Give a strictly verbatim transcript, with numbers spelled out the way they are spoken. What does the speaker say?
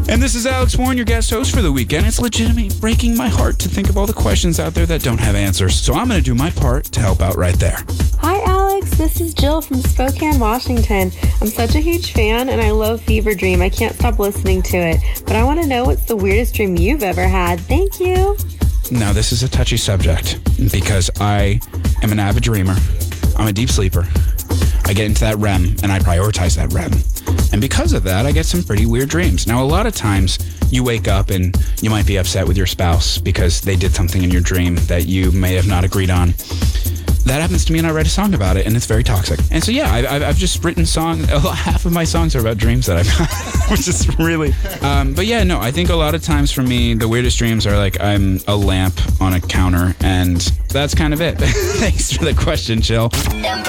And this is Alex Warren, your guest host for the weekend. It's legitimately breaking my heart to think of all the questions out there that don't have answers. So I'm going to do my part to help out right there. Hi, Alex. This is Jill from Spokane, Washington. I'm such a huge fan, and I love Fever Dream. I can't stop listening to it. But I want to know what's the weirdest dream you've ever had. Thank you. Now, this is a touchy subject because I am an avid dreamer. I'm a deep sleeper. I get into that R E M, and I prioritize that R E M. And because of that, I get some pretty weird dreams. Now, a lot of times you wake up and you might be upset with your spouse because they did something in your dream that you may have not agreed on. That happens to me, and I write a song about it, and it's very toxic. And so, yeah, I've, I've just written songs. Half of my songs are about dreams that I've had, which is really... Um, but yeah, no, I think a lot of times for me, the weirdest dreams are like I'm a lamp on a counter, and that's kind of it. Thanks for the question, Jill. Number